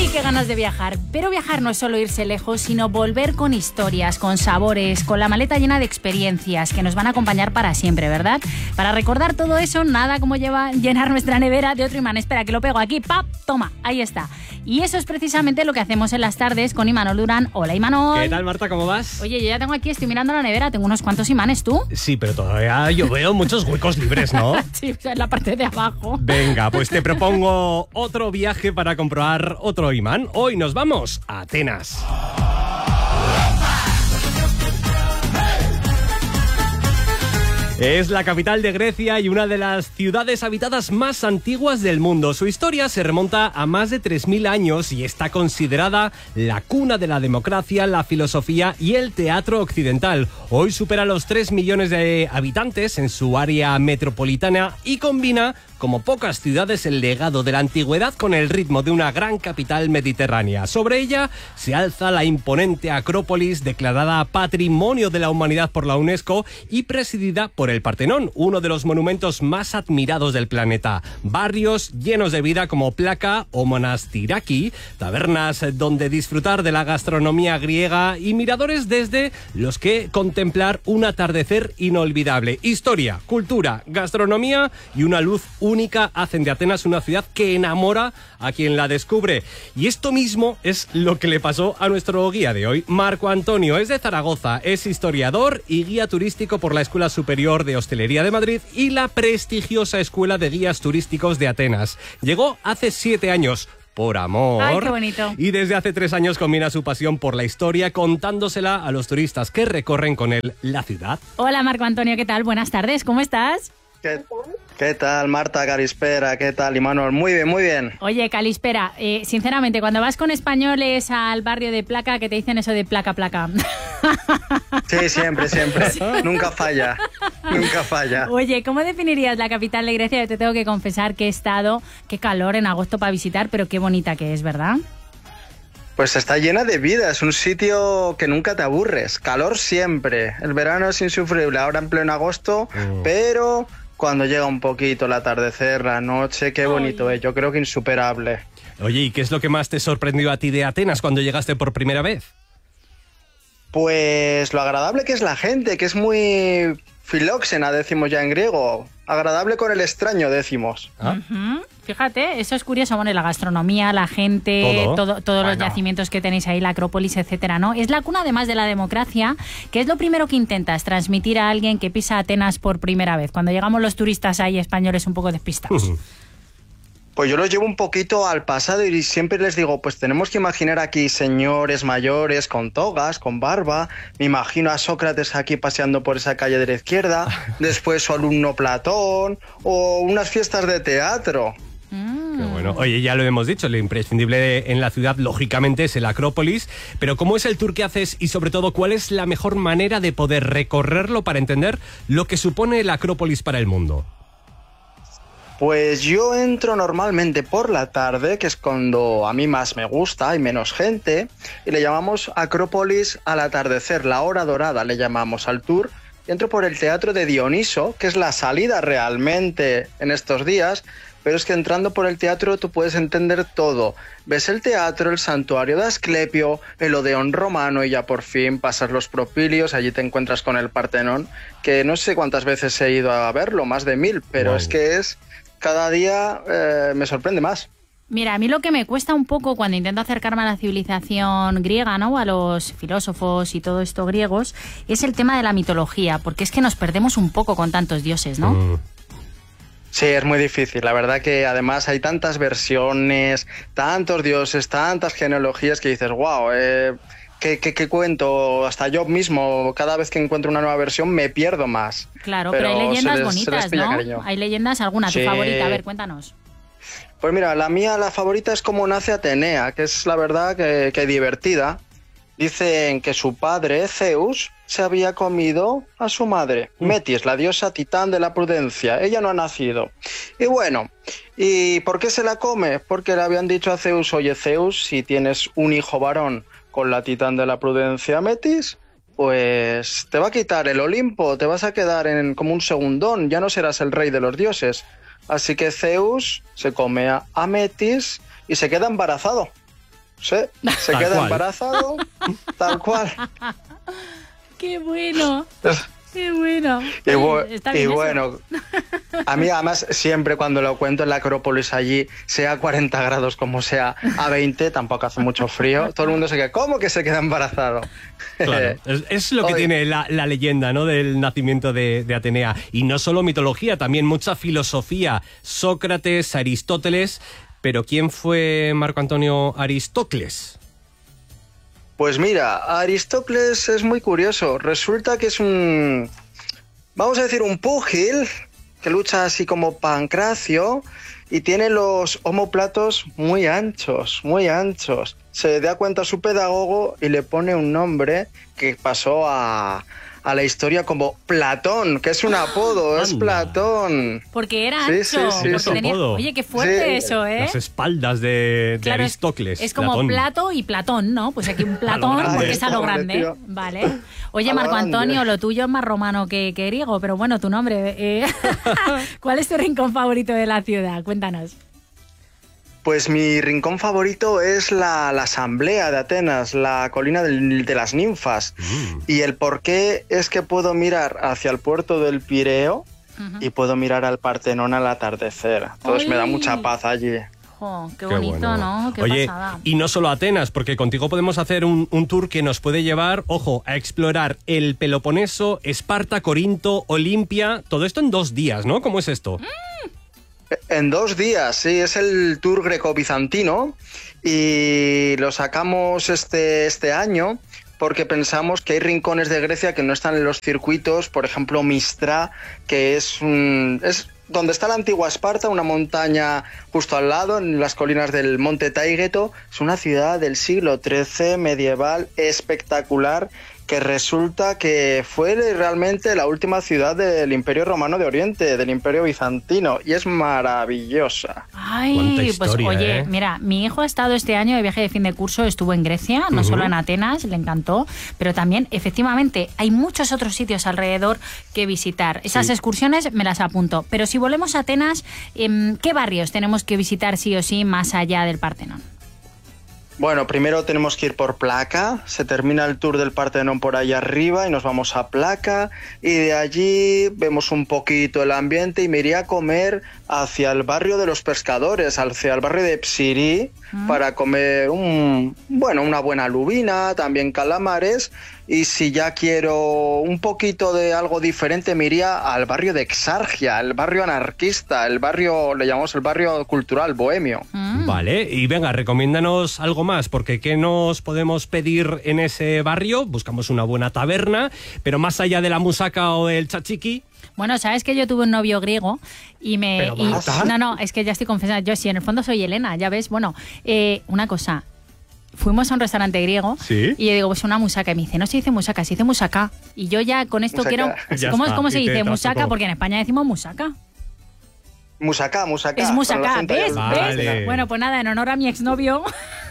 qué ganas de viajar. Pero viajar no es solo irse lejos, sino volver con historias, con sabores, con la maleta llena de experiencias que nos van a acompañar para siempre, ¿verdad? Para recordar todo eso, nada como llenar nuestra nevera de otro imán. Espera, que lo pego aquí. ¡Pap! Toma, ahí está. Y eso es precisamente lo que hacemos en las tardes con Imanol Durán. Hola, Imanol. ¿Qué tal, Marta? ¿Cómo vas? Oye, yo ya tengo aquí, estoy mirando la nevera, tengo unos cuantos imanes, ¿tú? Sí, pero todavía yo veo muchos huecos libres, ¿no? Sí, en la parte de abajo. Venga, pues te propongo otro viaje para comprobar otro imán. Hoy nos vamos a Atenas. Es la capital de Grecia y una de las ciudades habitadas más antiguas del mundo. Su historia se remonta a más de 3.000 años y está considerada la cuna de la democracia, la filosofía y el teatro occidental. Hoy supera los 3 millones de habitantes en su área metropolitana y combina, como pocas ciudades, el legado de la antigüedad con el ritmo de una gran capital mediterránea. Sobre ella se alza la imponente Acrópolis, declarada Patrimonio de la Humanidad por la UNESCO y presidida por el Partenón, uno de los monumentos más admirados del planeta. Barrios llenos de vida como Plaka o Monastiraki, tabernas donde disfrutar de la gastronomía griega y miradores desde los que contemplar un atardecer inolvidable. Historia, cultura, gastronomía y una luz única hacen de Atenas una ciudad que enamora a quien la descubre. Y esto mismo es lo que le pasó a nuestro guía de hoy. Marco Antonio es de Zaragoza, es historiador y guía turístico por la Escuela Superior de Hostelería de Madrid y la prestigiosa Escuela de Guías Turísticos de Atenas. Llegó hace 7 años. Por amor. ¡Ay, qué bonito! Y desde hace 3 años combina su pasión por la historia contándosela a los turistas que recorren con él la ciudad. Hola, Marco Antonio, ¿qué tal? Buenas tardes, ¿cómo estás? ¿Qué tal, Marta? Calispera, ¿qué tal, Imanol? Muy bien, muy bien. Oye, Calispera, sinceramente, cuando vas con españoles al barrio de Plaka, que te dicen eso de placa, placa. Sí, siempre. Sí. Nunca falla. Oye, ¿cómo definirías la capital de Grecia? Yo te tengo que confesar que he estado, qué calor en agosto para visitar, pero qué bonita que es, ¿verdad? Pues está llena de vida, es un sitio que nunca te aburres. Calor siempre. El verano es insufrible, ahora en pleno agosto, pero cuando llega un poquito el atardecer, la noche, qué bonito es. Yo creo que insuperable. Oye, ¿y qué es lo que más te sorprendió a ti de Atenas cuando llegaste por primera vez? Pues lo agradable que es la gente, que es muy filóxena, decimos ya en griego. Agradable con el extraño, decimos. Fíjate, eso es curioso. Bueno, la gastronomía, la gente, todos los yacimientos que tenéis ahí, la Acrópolis, etcétera, ¿no? Es la cuna, además de la democracia, que es lo primero que intentas transmitir a alguien que pisa Atenas por primera vez. Cuando llegamos los turistas ahí españoles un poco despistados. Pues yo los llevo un poquito al pasado y siempre les digo, pues tenemos que imaginar aquí señores mayores con togas, con barba. Me imagino a Sócrates aquí paseando por esa calle de la izquierda, después su alumno Platón o unas fiestas de teatro. Qué bueno. Oye, ya lo hemos dicho, lo imprescindible en la ciudad, lógicamente, es el Acrópolis. Pero ¿cómo es el tour que haces y, sobre todo, cuál es la mejor manera de poder recorrerlo para entender lo que supone el Acrópolis para el mundo? Pues yo entro normalmente por la tarde, que es cuando a mí más me gusta, hay menos gente, y le llamamos Acrópolis al atardecer, la hora dorada le llamamos al tour. Entro por el Teatro de Dioniso, que es la salida realmente en estos días, pero es que entrando por el teatro tú puedes entender todo. Ves el teatro, el santuario de Asclepio, el Odeón romano y ya por fin pasas los Propilios, allí te encuentras con el Partenón, que no sé cuántas veces he ido a verlo, más de 1000, pero es que cada día me sorprende más. Mira, a mí lo que me cuesta un poco cuando intento acercarme a la civilización griega, ¿no?, a los filósofos y todo esto griegos, es el tema de la mitología, porque es que nos perdemos un poco con tantos dioses, ¿no? Sí, es muy difícil. La verdad que además hay tantas versiones, tantos dioses, tantas genealogías que dices, wow, ¿qué cuento? Hasta yo mismo, cada vez que encuentro una nueva versión, me pierdo más. Claro, pero hay leyendas bonitas, ¿no? Cariño. Hay leyendas, alguna, tu favorita, a ver, cuéntanos. Pues mira, la favorita es Cómo nace Atenea, que es la verdad que divertida. Dicen que su padre, Zeus, se había comido a su madre, Metis, la diosa titán de la prudencia. Ella no ha nacido. Y bueno, ¿y por qué se la come? Porque le habían dicho a Zeus, oye Zeus, si tienes un hijo varón con la titán de la prudencia, Metis, pues te va a quitar el Olimpo, te vas a quedar como un segundón, ya no serás el rey de los dioses. Así que Zeus se come a Metis y se queda embarazado. Sí, se Tal queda cual. embarazado, tal cual. ¡Qué bueno! ¡Qué bueno! Y, Está bien eso. bueno, a mí además siempre cuando lo cuento en la Acrópolis allí, sea 40 grados como sea a 20, tampoco hace mucho frío, todo el mundo se queda, ¿cómo que se queda embarazado? Claro, es lo que Oye. tiene la leyenda, ¿no?, del nacimiento de Atenea. Y no solo mitología, también mucha filosofía. Sócrates, Aristóteles. Pero ¿quién fue Marco Antonio Aristócles? Pues mira, Aristócles es muy curioso. Resulta que es vamos a decir, un púgil que lucha así como Pancracio y tiene los omóplatos muy anchos, muy anchos. Se da cuenta su pedagogo y le pone un nombre que pasó a la historia como Platón, que es un apodo, es Anda. Platón. Porque era Sí, ancho. sí, sí, porque sí. tenía... Apodo. Oye, qué fuerte Sí. eso, ¿eh? Las espaldas de Claro, Aristócles. es como Platón. Plato y Platón, ¿no? Pues aquí un Platón, grande. porque es a lo Hombre, grande. tío. Vale. Oye, A lo Marco grande. Antonio, lo tuyo es más romano que griego, pero bueno, tu nombre. ¿Cuál es tu rincón favorito de la ciudad? Cuéntanos. Pues mi rincón favorito es la Asamblea de Atenas, la colina de las ninfas. Y el porqué es que puedo mirar hacia el puerto del Pireo y puedo mirar al Partenón al atardecer. Entonces me da ¡Ay! mucha paz allí. Jo, qué Qué bonito, bueno. ¿no? Qué Oye, pasada. y no solo Atenas, porque contigo podemos hacer un tour que nos puede llevar, ojo, a explorar el Peloponeso, Esparta, Corinto, Olimpia, todo esto en 2 días, ¿no? ¿Cómo es esto? En 2 días, sí, es el tour greco-bizantino y lo sacamos este año porque pensamos que hay rincones de Grecia que no están en los circuitos, por ejemplo Mistra, que es donde está la antigua Esparta, una montaña justo al lado, en las colinas del Monte Taygeto. Es una ciudad del siglo XIII, medieval, espectacular, que resulta que fue realmente la última ciudad del Imperio Romano de Oriente, del Imperio Bizantino, y es maravillosa. Ay, Cuánta pues historia, oye, ¿eh? mira, mi hijo ha estado este año de viaje de fin de curso, estuvo en Grecia, no solo en Atenas, le encantó, pero también, efectivamente, hay muchos otros sitios alrededor que visitar. Esas Sí. excursiones me las apunto. Pero si volvemos a Atenas, ¿qué barrios tenemos que visitar sí o sí más allá del Partenón? Bueno, primero tenemos que ir por Placa, se termina el tour del Partenón por ahí arriba y nos vamos a Placa y de allí vemos un poquito el ambiente y me iría a comer hacia el barrio de los pescadores, hacia el barrio de Psiri, para comer una buena lubina, también calamares, y si ya quiero un poquito de algo diferente me iría al barrio de Exargia, el barrio anarquista, le llamamos el barrio cultural bohemio. Vale, y venga, recomiéndanos algo más, porque ¿qué nos podemos pedir en ese barrio? Buscamos una buena taberna, pero más allá de la musaca o del tzatziki. Bueno, sabes que yo tuve un novio griego y me... ¿Pero y- basta? no, es que ya estoy confesando, yo sí, en el fondo soy Elena, ya ves. Bueno, una cosa, fuimos a un restaurante griego ¿Sí? y yo digo, pues una musaca. Y me dice, no se dice musaca, se dice musaca. Y yo ya con esto Musaca. quiero... Ya ¿Cómo, está, cómo se y te dice trastocó. musaca? Porque en España decimos musaca. Musaca. Es con el musaca, acento ahí ¿ves? al- Vale. ¿Ves? Bueno, pues nada, en honor a mi exnovio,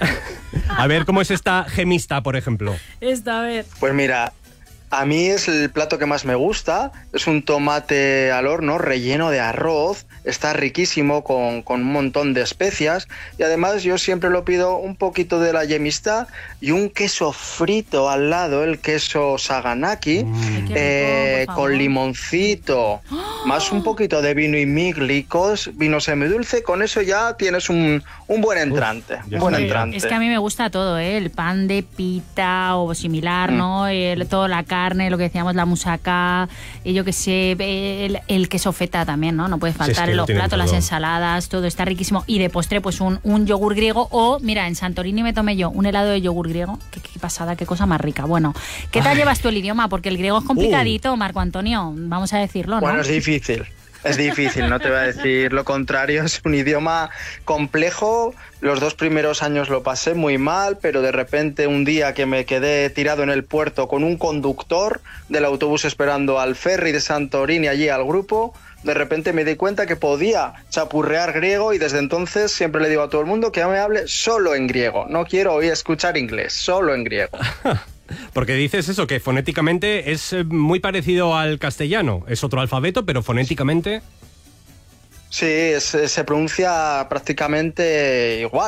A ver, ¿cómo es esta gemista, por ejemplo? esto, a ver. Pues mira, a mí es el plato que más me gusta, es un tomate al horno relleno de arroz, está riquísimo con un montón de especias y además yo siempre lo pido un poquito de la yemistá y un queso frito al lado, el queso saganaki, Ay, qué rico, por favor. con limoncito, más un poquito de vino y miglicos, vino semidulce, con eso ya tienes un buen entrante, ya un buen está. entrante. Es que a mí me gusta todo, ¿eh? El pan de pita o similar, ¿no? Toda la carne, lo que decíamos, la musaca, yo qué sé, el queso feta también, ¿no? No puede Sí, es faltar que en lo los tienen platos, las todo. ensaladas, todo está riquísimo. Y de postre, pues un yogur griego o, mira, en Santorini me tomé yo un helado de yogur griego. Qué pasada, qué cosa más rica. Bueno, ¿qué tal llevas tú el idioma? Porque el griego es complicadito, Marco Antonio, vamos a decirlo, ¿no? Bueno, es difícil. Es difícil, no te voy a decir lo contrario. Es un idioma complejo. Los 2 primeros años lo pasé muy mal, pero de repente un día que me quedé tirado en el puerto con un conductor del autobús esperando al ferry de Santorini allí al grupo, de repente me di cuenta que podía chapurrear griego y desde entonces siempre le digo a todo el mundo que me hable solo en griego. No quiero oír escuchar inglés, solo en griego. Porque dices eso, que fonéticamente es muy parecido al castellano. Es otro alfabeto, pero fonéticamente... Sí, se pronuncia prácticamente igual. O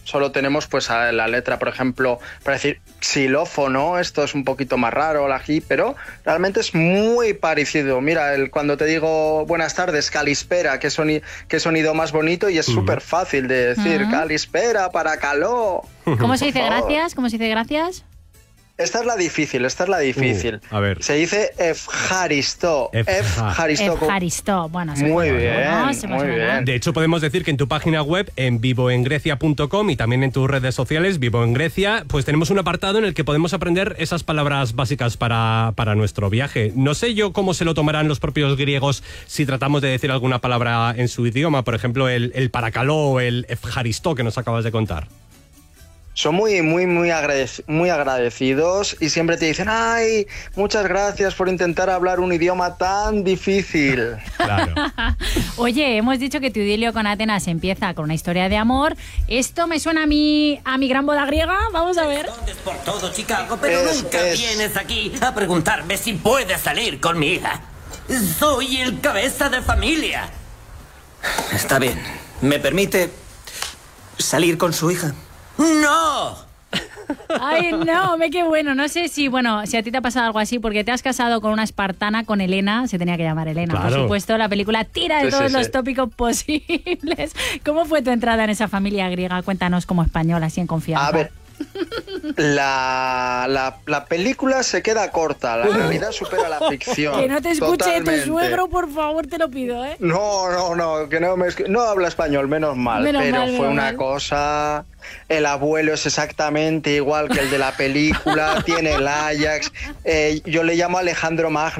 solo tenemos pues la letra, por ejemplo, para decir xilófono, esto es un poquito más raro, la G, pero realmente es muy parecido. Mira, cuando te digo buenas tardes, calispera, qué sonido más bonito, y es súper fácil de decir, calispera para caló. ¿Cómo se dice gracias? ¿Cómo se dice gracias? Esta es la difícil. A ver. Se dice Efjaristó. Efjaristó. Bueno, muy bien. De hecho, podemos decir que en tu página web, en vivoengrecia.com, y también en tus redes sociales, Vivo en Grecia, pues tenemos un apartado en el que podemos aprender esas palabras básicas para nuestro viaje. No sé yo cómo se lo tomarán los propios griegos si tratamos de decir alguna palabra en su idioma, por ejemplo, el paracaló o el Efjaristó que nos acabas de contar. Son muy agradecidos y siempre te dicen, ay, muchas gracias por intentar hablar un idioma tan difícil. Claro. Oye, hemos dicho que tu idilio con Atenas empieza con una historia de amor. Esto me suena a mi gran boda griega. Vamos a ver. Escondes por todo Chicago, pero nunca vienes aquí a preguntarme si puedes salir con mi hija. Soy el cabeza de familia. Está bien. ¿Me permite salir con su hija? ¡No! Ay, no, qué bueno. No sé si a ti te ha pasado algo así, porque te has casado con una espartana, con Helena, se tenía que llamar Helena, claro. Por supuesto, la película tira de todos los tópicos posibles. ¿Cómo fue tu entrada en esa familia griega? Cuéntanos como española, así en confianza. A ver, la película se queda corta, la realidad supera la ficción. Que no te escuche totalmente. Tu suegro, por favor, te lo pido, ¿eh? No, que no habla español, menos mal, fue una cosa... El abuelo es exactamente igual que el de la película, tiene el Ajax, yo le llamo Alejandro Magno.